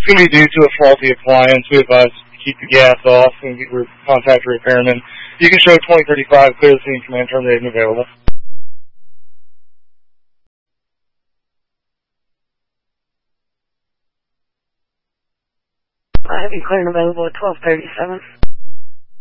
It's going to be due to a faulty appliance. We advise to keep the gas off and contact a repairman. You can show 2035, clear the scene, command terminated and available. I have you clear and available at 1237.